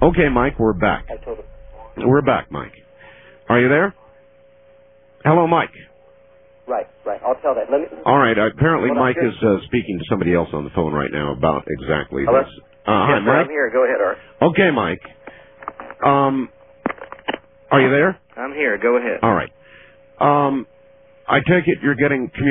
Okay, Mike, we're back. I told him. We're back, Mike. Are you there? Hello, Mike. Right. I'll tell that. All right. Apparently, Mike is speaking to somebody else on the phone right now about exactly Hello? this. Hi, Yes, Mike. I'm here. Go ahead, Art. Okay, Mike. Are you there? I'm here. Go ahead. All right. I take it you're getting